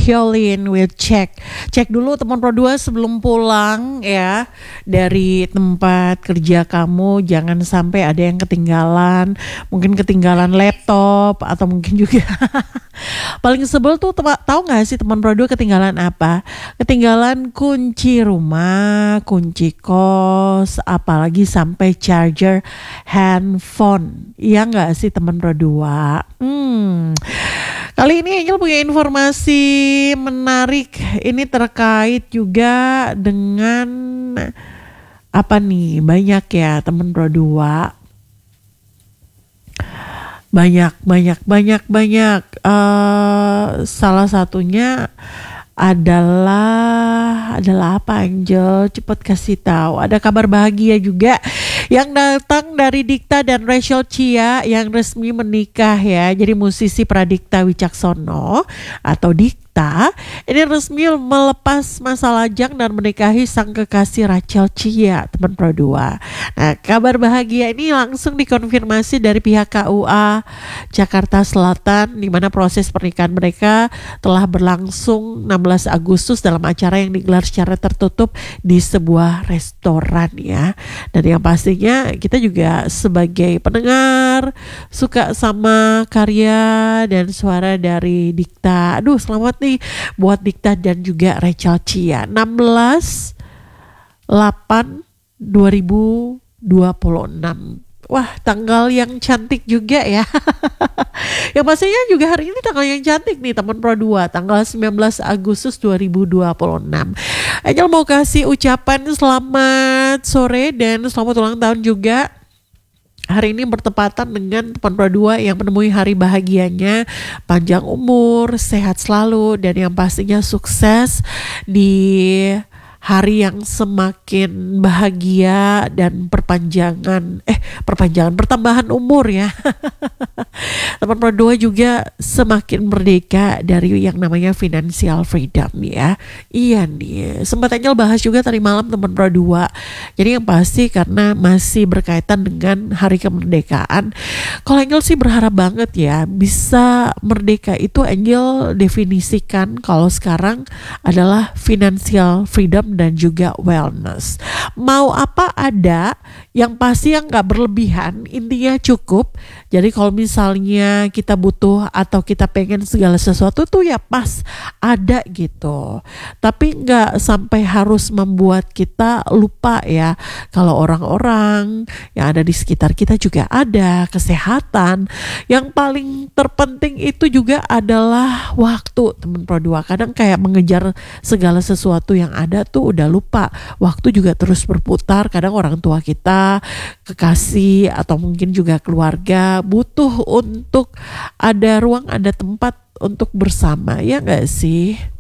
Hyolyn with cek dulu teman Pro 2 sebelum pulang ya dari tempat kerja kamu, jangan sampai ada yang ketinggalan, mungkin ketinggalan laptop atau mungkin juga paling sebel tuh tahu nggak sih teman Pro 2 ketinggalan apa? Ketinggalan kunci rumah, kunci kos, apalagi sampai charger handphone. Iya nggak sih teman Pro 2? Kali ini Angel punya informasi menarik. Ini terkait juga dengan apa nih? Banyak ya teman Pro 2. Banyak. Salah satunya adalah apa Angel? Cepet kasih tahu. Ada kabar bahagia juga yang datang dari Dikta dan Rachel Chia yang resmi menikah ya. Jadi musisi Pradikta Wicaksono atau Dikta ini resmi melepas masa lajang dan menikahi sang kekasih Rachel Chia, teman Pro 2. Nah, kabar bahagia ini langsung dikonfirmasi dari pihak KUA Jakarta Selatan, di mana proses pernikahan mereka telah berlangsung 16 Agustus dalam acara yang digelar secara tertutup di sebuah restoran ya. Dan yang pastinya kita juga sebagai pendengar suka sama karya dan suara dari Dikta. Aduh, selamat nih buat Dikta dan juga Rachel Chia. 16/8/2026. Wah, tanggal yang cantik juga ya. Yang pastinya juga hari ini tanggal yang cantik nih teman Pro 2, tanggal 19 Agustus 2026. Angel mau kasih ucapan selamat sore dan selamat ulang tahun juga. Hari ini bertepatan dengan teman Pro 2 yang menemui hari bahagianya, panjang umur, sehat selalu, dan yang pastinya sukses di hari yang semakin bahagia dan pertambahan umur ya. Teman Pro 2 juga semakin merdeka dari yang namanya financial freedom ya. Iya nih, sempat Angel bahas juga tadi malam teman Pro 2. Jadi yang pasti karena masih berkaitan dengan hari kemerdekaan, kalau Angel sih berharap banget ya bisa merdeka itu. Angel definisikan kalau sekarang adalah financial freedom dan juga wellness. Mau apa ada, yang pasti yang gak berlebihan, intinya cukup. Jadi kalau misalnya kita butuh atau kita pengen segala sesuatu tuh ya pas ada gitu. Tapi gak sampai harus membuat kita lupa ya kalau orang-orang yang ada di sekitar kita juga ada, kesehatan. Yang paling terpenting itu juga adalah waktu teman Pro 2. Kadang kayak mengejar segala sesuatu yang ada tuh udah lupa. Waktu juga terus berputar. Kadang orang tua kita, kekasih atau mungkin juga keluarga butuh untuk ada ruang, ada tempat untuk bersama, ya gak sih?